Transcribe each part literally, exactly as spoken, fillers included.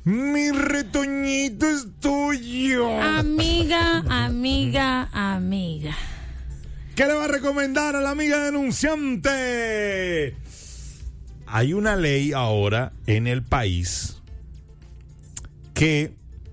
Mi retoñito es tuyo. Amiga, amiga, amiga. ¿Qué le va a recomendar a la amiga denunciante? Hay una ley ahora en el país que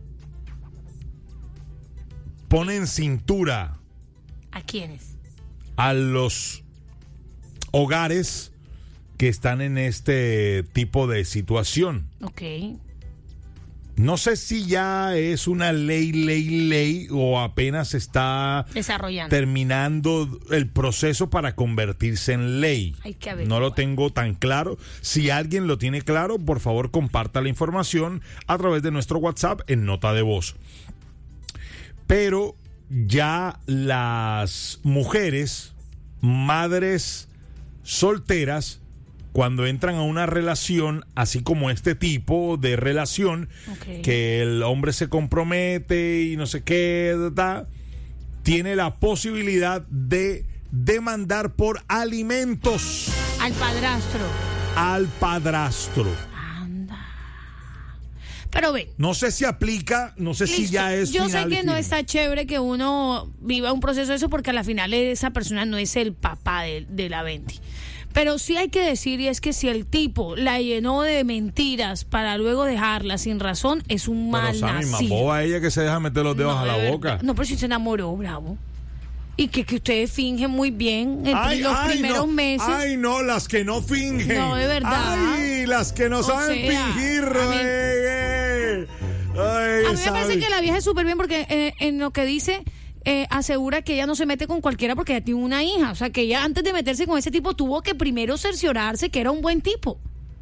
pone en cintura ¿A quiénes? a los hogares que están en este tipo de situación. Ok. No sé si ya es una ley, ley, ley o apenas está Desarrollando. terminando el proceso para convertirse en ley. Hay que averiguar. No lo tengo tan claro. Si alguien lo tiene claro, por favor comparta la información a través de nuestro WhatsApp en nota de voz. Pero ya las mujeres, madres solteras, cuando entran a una relación, así como este tipo de relación, Okay. que el hombre se compromete y no sé qué, da, tiene la posibilidad de demandar por alimentos Al padrastro. al padrastro. Anda. Pero ven. No sé si aplica, no sé si Listo. ya es Yo sé final y que no firme. está chévere que uno viva un proceso de eso porque a la final esa persona no es el papá de, de la Bendy. Pero sí hay que decir, y es que si el tipo la llenó de mentiras para luego dejarla sin razón, es un Pero mal Sammy, más nacido. boba ella que se deja meter los dedos No, a la de verdad. boca. No, pero si se enamoró, bravo. Y que, que ustedes fingen muy bien en Ay, los ay, primeros no. meses. Ay, no, las que no fingen. No, de verdad. Ay, las que no O saben sea, fingir. a mí- eh, eh. Ay, A mí me parece Sammy. que la vieja es súper bien porque eh, en lo que dice, eh, asegura que ella no se mete con cualquiera porque ella tiene una hija. O sea, que ella antes de meterse con ese tipo tuvo que primero cerciorarse que era un buen tipo.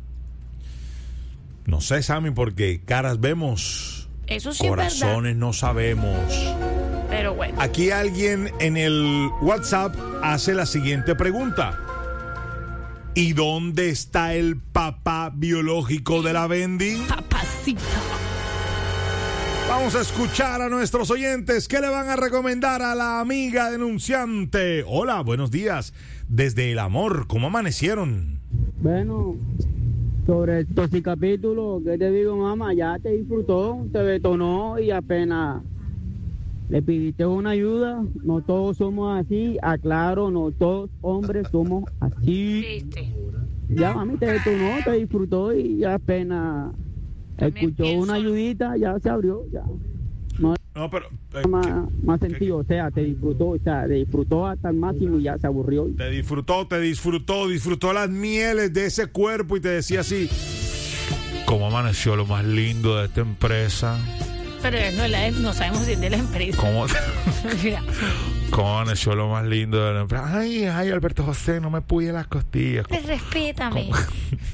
No sé, Sammy, porque caras vemos, Eso sí es verdad. corazones no sabemos. Pero bueno. Aquí alguien en el WhatsApp hace la siguiente pregunta. ¿Y dónde está el papá biológico de la Bendy? Papacito. Vamos a escuchar a nuestros oyentes. ¿Qué le van a recomendar a la amiga denunciante? Hola, buenos días. Desde el amor, ¿cómo amanecieron? Bueno, sobre estos capítulos, ¿qué te digo, mamá? Ya te disfrutó, te detonó y apenas le pidiste una ayuda. No todos somos así, aclaro, no todos hombres somos así. Viste. Ya, mami, te detonó, te disfrutó y apenas También escuchó pienso una lo- ayudita, ya se abrió, ya. No No, pero... eh, hay más, ¿qué- más qué- sentido, o sea, te disfrutó, o sea, te disfrutó hasta el máximo y ya se aburrió. Te disfrutó, te disfrutó, disfrutó las mieles de ese cuerpo y te decía así... ¿Cómo amaneció lo más lindo de esta empresa? Pero no, la, no sabemos si es de la empresa. ¿Cómo, Mira. cómo amaneció lo más lindo de la empresa? Ay, ay, Alberto José, no me puye las costillas. Pues respétame. ¿Cómo?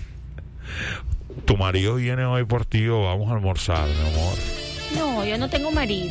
Tu marido viene hoy por ti o vamos a almorzar, mi amor. No, yo no tengo marido.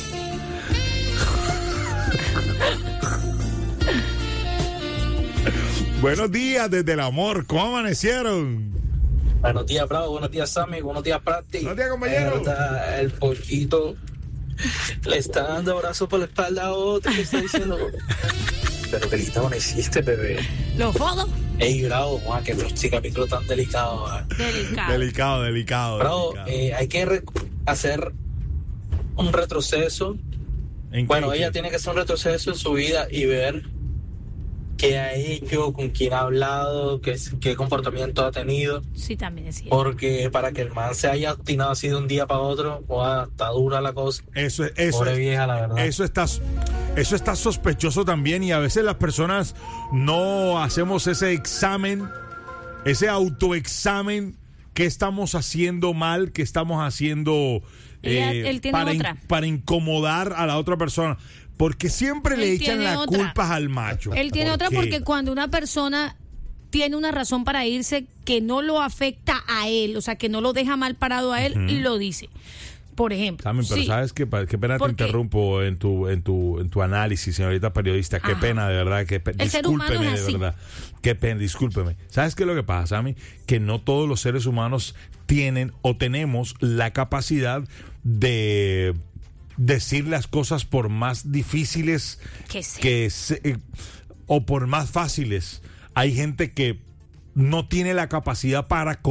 Buenos días desde el amor, ¿cómo amanecieron? Buenos días, Bravo. Buenos días, Sammy. Buenos días, Prati. Buenos días, compañero. Está el pollito le está dando abrazos por la espalda a otro que está diciendo. Pero que lista no hiciste, bebé. ¿Los fodos? Ey, Bravo, Juan, que este capítulo tan delicado. ¿eh? Delicado. Delicado, delicado. Bravo, delicado. eh, hay que re- hacer un retroceso. ¿En Bueno, qué? ella tiene que hacer un retroceso en su vida y ver qué ha hecho, con quién ha hablado, qué, qué comportamiento ha tenido. Sí, también es cierto. Porque para que el man se haya obstinado así de un día para otro, joda, está dura la cosa. Eso, es- eso, Pobre es- vieja, la verdad. eso está, eso está sospechoso también y a veces las personas no hacemos ese examen, ese autoexamen, qué estamos haciendo mal, qué estamos haciendo Ella- él tiene para, in- otra. para incomodar a la otra persona. Porque siempre le Él echan tiene las otra. culpas al macho. Él tiene ¿Por otra qué? porque cuando una persona tiene una razón para irse que no lo afecta a él, o sea, que no lo deja mal parado a él, Ujú. lo dice. Por ejemplo. También, pero sí. sabes que qué pena te ¿Por qué? interrumpo en tu en tu en tu análisis, señorita periodista, qué Ajá. pena de verdad, que El ser humano discúlpeme es de así. verdad. Qué pena, discúlpeme. ¿Sabes qué es lo que pasa, Sammy? Que no todos los seres humanos tienen o tenemos la capacidad de decir las cosas por más difíciles Que sea. que se- eh, o por más fáciles. Hay gente que no tiene la capacidad para